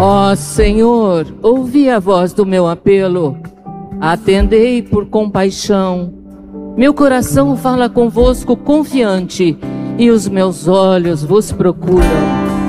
Ó Senhor, ouvi a voz do meu apelo, atendei por compaixão. Meu coração fala convosco confiante, e os meus olhos vos procuram.